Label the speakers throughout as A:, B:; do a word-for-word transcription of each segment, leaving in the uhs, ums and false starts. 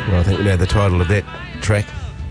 A: Well, I think we know the title of that track.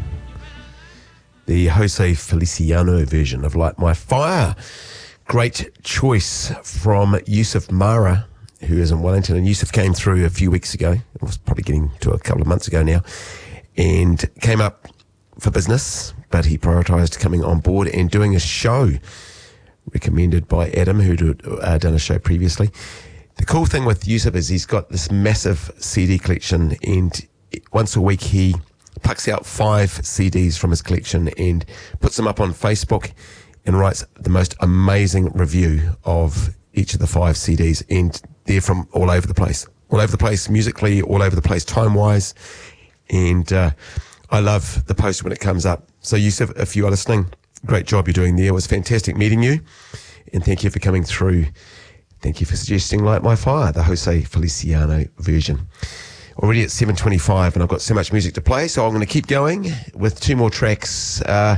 A: The Jose Feliciano version of Light My Fire. Great choice from Yusuf Mara, who is in Wellington. And Yusuf came through a few weeks ago. It was probably getting to a couple of months ago now. And came up for business, but he prioritised coming on board and doing a show recommended by Adam, who'd uh, done a show previously. The cool thing with Yusuf is he's got this massive C D collection, and once a week he plucks out five C Ds from his collection and puts them up on Facebook and writes the most amazing review of each of the five C Ds, and they're from all over the place. All over the place musically, all over the place time-wise, and uh, I love the post when it comes up. So Yusuf, if you are listening, great job you're doing there. It was fantastic meeting you, and thank you for coming through. Thank you for suggesting Light My Fire, the Jose Feliciano version. Already at seven twenty-five, and I've got so much music to play, so I'm going to keep going with two more tracks. Uh,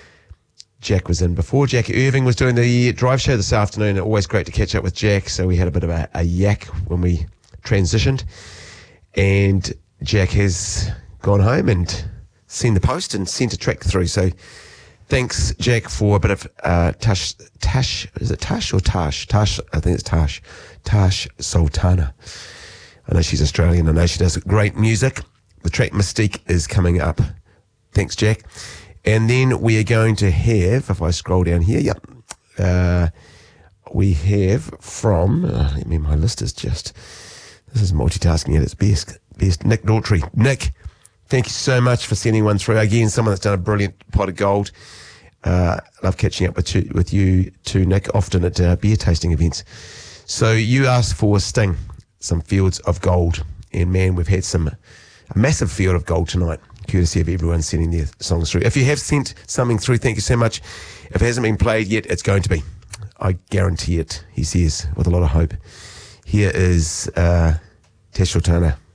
A: Jack was in before. Jack Irving was doing the drive show this afternoon. Always great to catch up with Jack, so we had a bit of a, a yak when we transitioned. And Jack has gone home and seen the post and sent a track through, so thanks, Jack, for a bit of uh, Tash, Tash, is it Tash or Tash? Tash, I think it's Tash. Tash Sultana. I know she's Australian. I know she does great music. The track Mystique is coming up. Thanks, Jack. And then we are going to have, if I scroll down here, yep, uh, we have from, uh, I mean, my list is just, this is multitasking at its best, best. Nick Daughtry. Nick, thank you so much for sending one through. Again, someone that's done a brilliant pot of gold. Uh, love catching up with you, with you too, Nick, often at uh, beer tasting events. So you asked for Sting, some Fields of Gold. And man, we've had some, a massive field of gold tonight, courtesy of everyone sending their songs through. If you have sent something through, thank you so much. If it hasn't been played yet, it's going to be. I guarantee it, he says, with a lot of hope. Here is uh, Tash Sultana.